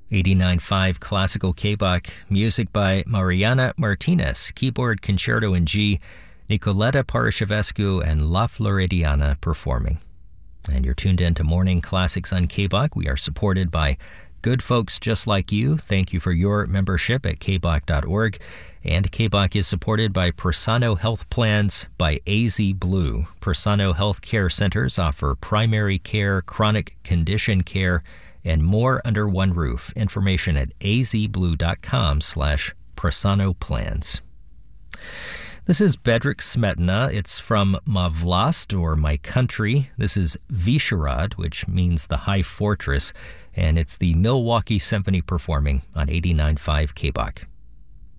89.5 Classical K-Bach, music by Mariana Martinez, keyboard Concerto in G, Nicoletta Parashevescu, and La Floridiana performing. And you're tuned in to Morning Classics on K-Bach. We are supported by good folks just like you. Thank you for your membership at kbach.org. And K-Bach is supported by Persano Health Plans by AZ Blue. Persano Health Care Centers offer primary care, chronic condition care, and more under one roof. Information at azblue.com/Persano Plans. This is Bedřich Smetana. It's from Ma Vlast, or My Country. This is Vyšehrad, which means the High Fortress, and it's the Milwaukee Symphony performing on 89.5 K-Bach.